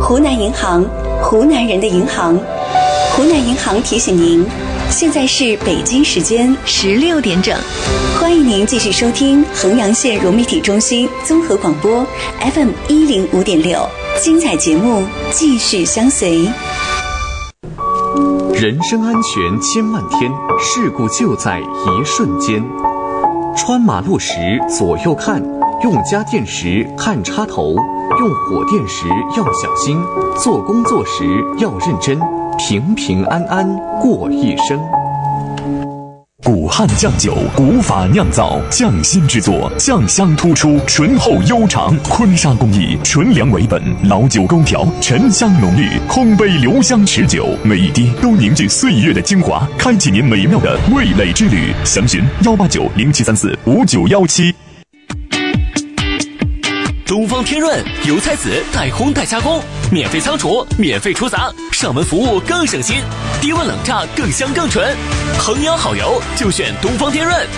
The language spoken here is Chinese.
湖南银行，湖南人的银行。湖南银行提醒您，现在是北京时间16点整，欢迎您继续收听衡阳县融媒体中心综合广播 FM 105.6，精彩节目继续相随。 人身安全千万天，事故就在一瞬间。穿马路时左右看，用家电时看插头，用火电时要小心，做工作时要认真，平平安安过一生。 古汉酱酒，古法酿造，匠心制作，酱香突出，醇厚悠长。坤沙工艺，纯粮为本，老酒勾调，沉香浓郁，烘焙留香持久，每一滴都凝聚岁月的精华，开启您美妙的味蕾之旅。详询18907345917。 东方天润油菜籽代烘代加工，免费仓储，免费出杂，上门服务更省心，低温冷榨更香更纯。衡阳好油就选东方天润。